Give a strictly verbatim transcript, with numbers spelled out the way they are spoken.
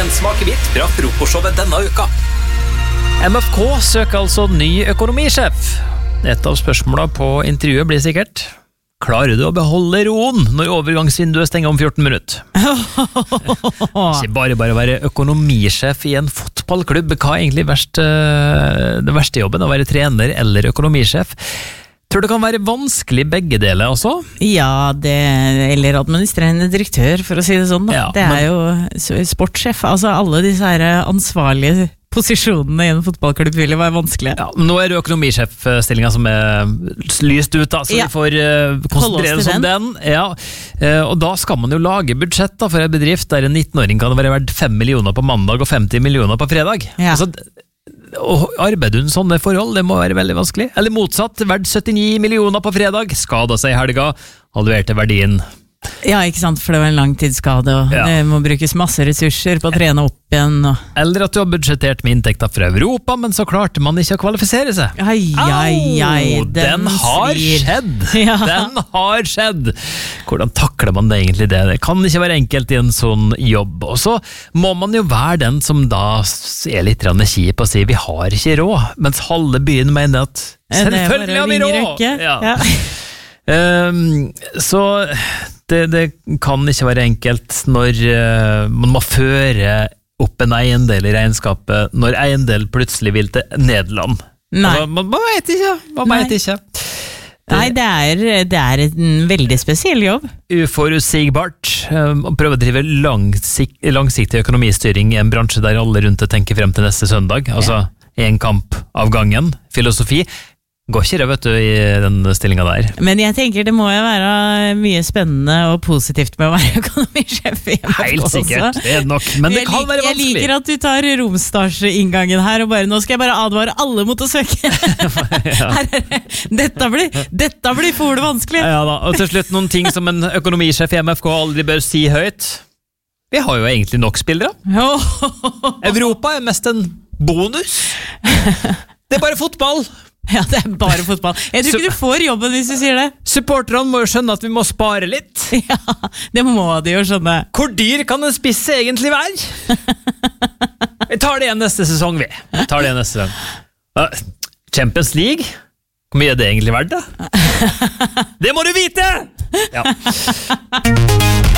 en smakebit fra frokostshowet denne uka. M F K søker altså ny økonomisjef. Et av spørsmålene på intervjuet blir sikkert: klarer du å beholde roen når overgangsvinduet stenger om fjorten minutter? Ikke bare bare være økonomisjef i en fotballklubb. Hva er egentlig verst, det verste jobben, å være trener eller økonomisjef? Tror du det kan være vanskelig begge deler også? Ja, det, eller administrerende direktør, for å si det sånn. Da. Ja, det er men, jo sportssjef, altså alle disse her ansvarlige posisjonene i en fotballklubb vil jo være vanskelig. Ja, nå er det økonomisjef-stillinga som er lyst ut, da, så ja. vi får uh, konsentrere oss om den. den. Ja. Uh, og da skal man jo lage budsjett da, for en bedrift der en nitten-åring kan være verdt fem millioner på mandag og femti millioner på fredag. Ja. Altså, og arbeider du sånne forhold, det må være veldig vanskelig. Eller motsatt, verdt syttini millioner på fredag, skada seg i helga, halverte verdien. Ja, ikke sant, for det var en langtidsskade, og ja. Det må brukes masse ressurser på å trene opp igjen. Og... Eller at du har budsjettert med inntekter fra Europa, men så klarte man ikke å kvalifisere seg. Ai, ai, ai, Au, den, den har svir. skjedd! Ja. Den har skjedd! Hvordan takler man det egentlig det? Det kan ikke være enkelt i en sånn jobb. Og så må man jo være den som da er litt kjip og sier vi har ikke råd, mens halve byen mener at selvfølgelig har vi råd! Ja. Ja. Um, så det, det kan ikke være enkelt når uh, man må føre opp en eiendel i regnskapet når eiendel plutselig vil til Nederland. Nei. Altså, man, man vet ikke, man Nei. vet ikke. Det, Nei, det er, det er en veldig spesiell jobb. Uforutsigbart. Um, å prøve å drive langsik, langsiktig økonomistyring i en bransje der alle rundt det tenker frem til neste søndag. Altså, en kamp av gangen. Filosofi. Går ikke det, vet du, i den stillingen der. Men jeg tenker det må jo være mye spennende og positivt med å være økonomisjef i M F K. Helt sikkert, det er nok, men det kan liker, være vanskelig. Jeg liker at du tar romstasje-inngangen her, og bare, nå skal jeg bare advare alle mot å søke. Ja. Her er det. Dette blir, dette blir for vanskelig. Ja da, og til slutt noen ting som en økonomisjef i M F K aldri bør si høyt. Vi har jo egentlig nok spillere. Oh. Europa er mest en bonus. Det er bare fotball. Ja, det er bare fotball. Jeg tror ikke du får jobben hvis du sier det. Supporterne må jo skjønne at vi må spare litt. Ja, det må de jo skjønne. Hvor dyr kan en spisse egentlig være? Vi tar det igjen neste sesong, vi. vi tar det igjen neste sesong. Champions League? Hvor mye er det egentlig verdt, da? Det må du vite! Ja.